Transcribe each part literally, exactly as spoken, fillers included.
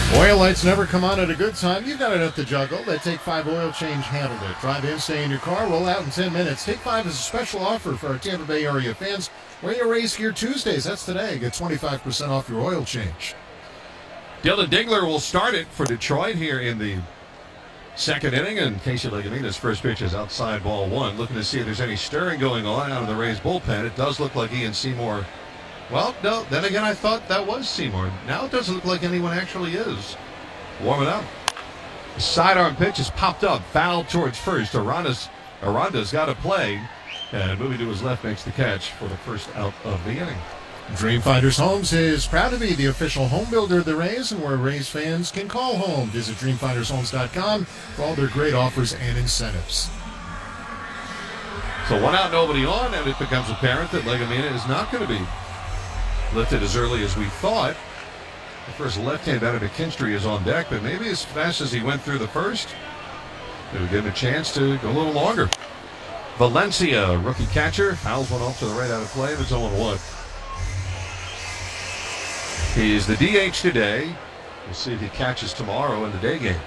Oil lights never come on at a good time. You've got enough to juggle. That Take five oil change handled it. Drive in, stay in your car, roll out in ten minutes. Take five is a special offer for our Tampa Bay area fans. Wear your Raise Gear Tuesdays. That's today. Get twenty-five percent off your oil change. Dylan Dingler will start it for Detroit here in the second inning, and Casey Legamina's first pitch is outside ball one. Looking to see if there's any stirring going on out of the Rays bullpen. It does look like Ian Seymour. Well, no, then again, I thought that was Seymour. Now it doesn't look like anyone actually is warming up. The sidearm pitch has popped up, foul towards first. Aranda's, Aranda's got to play, and moving to his left makes the catch for the first out of the inning. Dreamfinders Homes is proud to be the official home builder of the Rays, and where Rays fans can call home. Visit dreamfinders homes dot com for all their great offers and incentives. So one out, nobody on, and it becomes apparent that Legamina is not going to be lifted as early as we thought. The first left-hand batter, McKinstry, is on deck, but maybe as fast as he went through the first, it would give him a chance to go a little longer. Valencia, rookie catcher, fouls one off to the right out of play, but it's oh one. He's the D H today. We'll see if he catches tomorrow in the day game.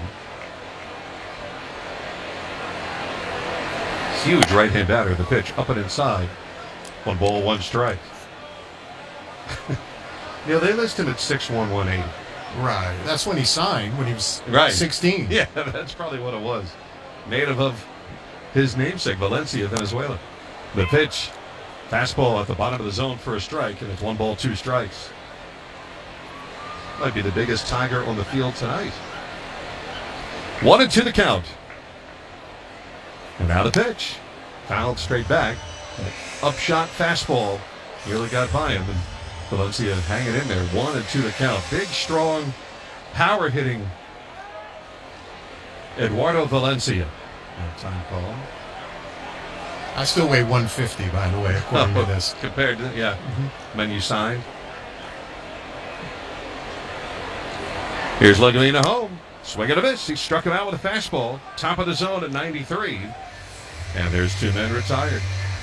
Huge right-hand batter. The pitch up and inside. One ball, one strike. You know, they list him at six one, one eighty. Right. That's when he signed, when he was right. sixteen. Yeah, that's probably what it was. Native of his namesake, Valencia, Venezuela. The pitch, fastball at the bottom of the zone for a strike, and it's one ball, two strikes. Might be the biggest Tiger on the field tonight. One and two the count. And now the pitch. Fouled straight back. Upshot fastball. Nearly got by him. And Valencia hanging in there. One and two to count. Big, strong, power hitting Eduardo Valencia. Time call. I still weigh one fifty, by the way, according oh, to this. Compared to, yeah, mm-hmm. when you signed. Here's Legamina home. Swing and a miss. He struck him out with a fastball. Top of the zone at ninety-three. And there's two men retired.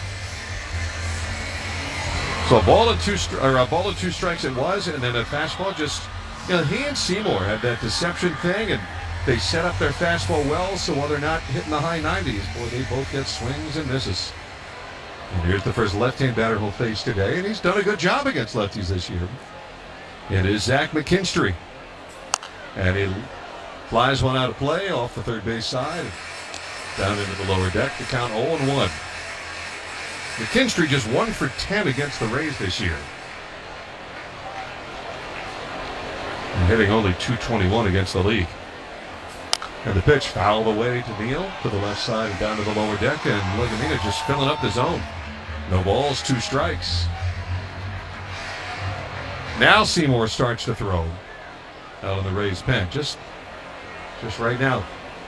So a ball and two, or a ball and two strikes it was, and then a fastball just, you know, he and Seymour had that deception thing, and they set up their fastball well, so while they're not hitting the high nineties, boy, they both get swings and misses. And here's the first left-hand batter he'll face today, and he's done a good job against lefties this year. It is Zach McKinstry. And he flies one out of play off the third base side, down into the lower deck to count oh one. McKinstry just one for ten against the Rays this year. And hitting only two twenty-one against the league. And the pitch fouled away to Neal to the left side and down to the lower deck, and Legamina just filling up the zone. No balls, two strikes. Now Seymour starts to throw out on the Rays pen, just, just right now.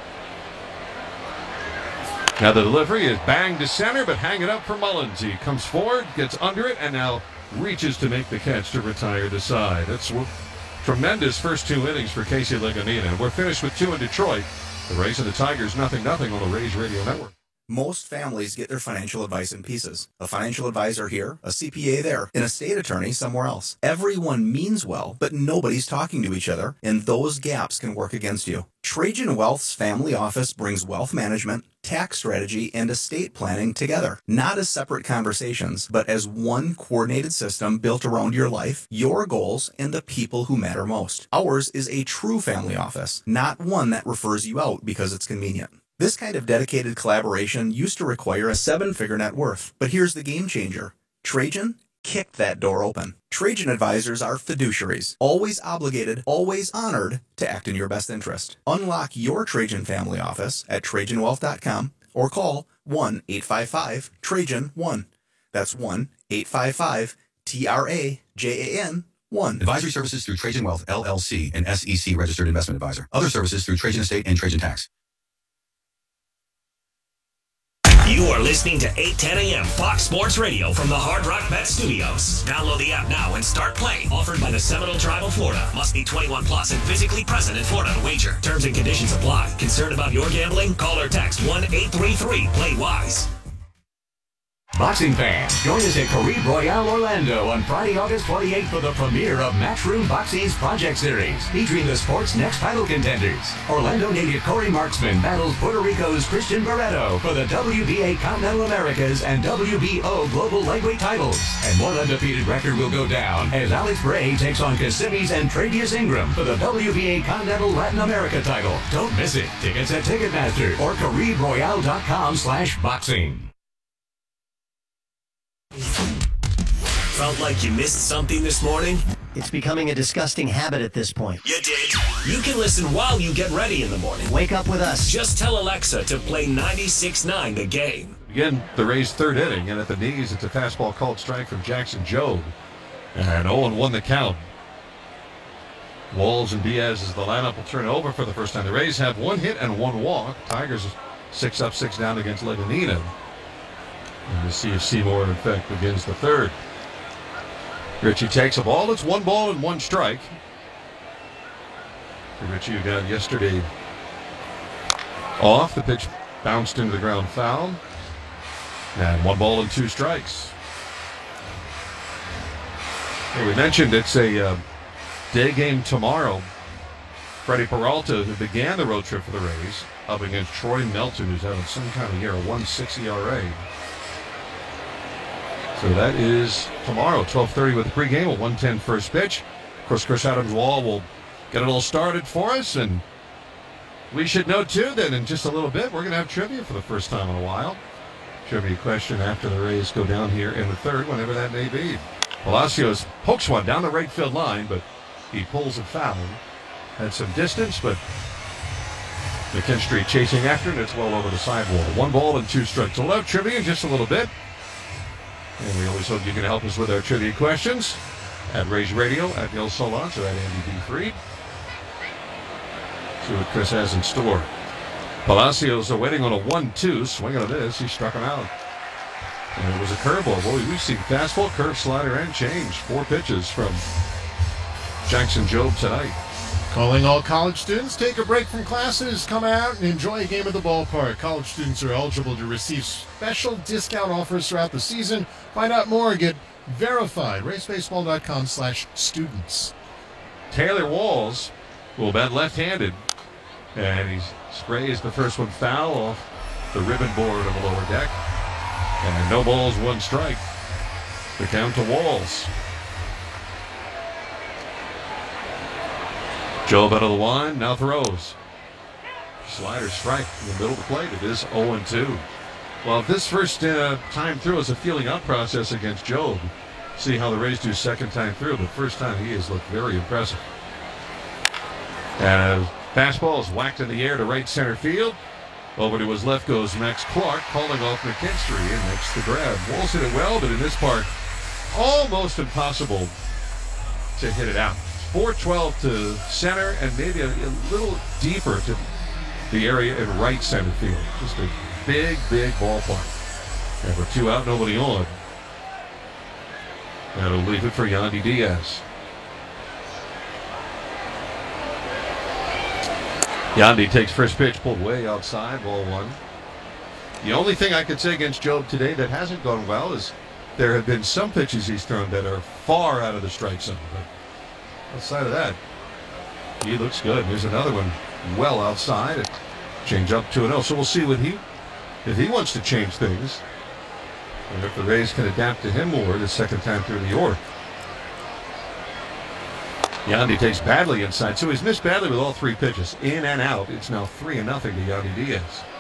Now the delivery is banged to center, but hanging up for Mullins. He comes forward, gets under it, and now reaches to make the catch to retire the side. That's a tremendous first two innings for Casey Legamina. We're finished with two in Detroit. The Rays and the Tigers, nothing, nothing on the Rays Radio Network. Most families get their financial advice in pieces. A financial advisor here, a C P A there, an estate attorney somewhere else. Everyone means well, but nobody's talking to each other, and those gaps can work against you. Trajan Wealth's family office brings wealth management, tax strategy, and estate planning together. Not as separate conversations, but as one coordinated system built around your life, your goals, and the people who matter most. Ours is a true family office, not one that refers you out because it's convenient. This kind of dedicated collaboration used to require a seven-figure net worth. But here's the game changer. Trajan kicked that door open. Trajan advisors are fiduciaries, always obligated, always honored to act in your best interest. Unlock your Trajan family office at trajan wealth dot com or call one eight five five Trajan one. That's one eight five five T R A J A N one. Advisory services through Trajan Wealth, L L C, an S E C registered investment advisor. Other services through Trajan Estate and Trajan Tax. You are listening to eight ten a.m. Fox Sports Radio from the Hard Rock Bet Studios. Download the app now and start playing. Offered by the Seminole Tribe of Florida. Must be twenty-one plus and physically present in Florida to wager. Terms and conditions apply. Concerned about your gambling? Call or text one eight three three play wise. Boxing fans, join us at Caribe Royale Orlando on Friday, August twenty-eighth for the premiere of Matchroom Boxing's Project Series, featuring the sport's next title contenders. Orlando native Corey Marksman battles Puerto Rico's Christian Barreto for the W B A Continental Americas and W B O Global Lightweight titles. And one undefeated record will go down as Alex Bray takes on Kissimmee and Travius Ingram for the W B A Continental Latin America title. Don't miss it. Tickets at Ticketmaster or Caribe Royale dot com slash boxing. Felt like you missed something this morning? It's becoming a disgusting habit at this point. You did. You can listen while you get ready in the morning. Wake up with us. Just tell Alexa to play ninety-six point nine The Game. Again, the Rays' third inning, and at the knees, it's a fastball called strike from Jackson Jobe. And oh and one the count. Walls and Diaz as the lineup will turn over for the first time. The Rays have one hit and one walk. Tigers six up, six down against Leganina. And we'll see if Seymour, in fact, begins the third. Richie takes a ball. It's one ball and one strike. For Richie, who got yesterday off. The pitch bounced into the ground foul. And one ball and two strikes. Hey, we mentioned it's a uh, day game tomorrow. Freddie Peralta, who began the road trip for the Rays, up against Troy Melton, who's having some kind of year, a one point six E R A. So that is tomorrow, twelve thirty with the pregame, a one ten first pitch. Of course, Chris Adams-Wall will get it all started for us, and we should know, too, that in just a little bit, we're going to have trivia for the first time in a while. Trivia question after the Rays go down here in the third, whenever that may be. Palacios pokes one down the right field line, but he pulls a foul. Had some distance, but McKinstry chasing after, and it's well over the sidewall. One ball and two strikes. So we'll have trivia in just a little bit. And we always hope you can help us with our trivia questions at Rays Radio, at Neil Solons, or at Andy B. Freed. See what Chris has in store. Palacios are waiting on a one two. Swing on this. He struck him out. And it was a curveball. Boy, we've seen fastball, curve, slider, and change. Four pitches from Jackson Jobe tonight. Calling all college students, take a break from classes, come out and enjoy a game at the ballpark. College students are eligible to receive special discount offers throughout the season. Find out more, get verified. Racebaseball.com slash students. Taylor Walls will bat left-handed. And he sprays the first one foul off the ribbon board of the lower deck. And no balls, one strike. The count to Walls. Jobe out of the line, now throws. Slider strike in the middle of the plate. It is oh and two. Well, if this first uh, time through is a feeling out process against Jobe, see how the Rays do second time through. But first time he has looked very impressive. And fastball is whacked in the air to right center field. Over to his left goes Max Clark, calling off McKinstry, and makes the grab. Walls hit it well, but in this part, almost impossible to hit it out. four twelve to center and maybe a, a little deeper to the area in right center field. Just a big, big ballpark. And with two out, nobody on. That'll leave it for Yandy Diaz. Yandy takes first pitch, pulled way outside, ball one. The only thing I could say against Jobe today that hasn't gone well is there have been some pitches he's thrown that are far out of the strike zone. But outside of that, he looks good. Here's another one well outside. Change up two and oh. So we'll see what he, if he wants to change things, and if the Rays can adapt to him more the second time through the York. Yandy takes badly inside, so he's missed badly with all three pitches. In and out. It's now three and nothing to Yandy Diaz.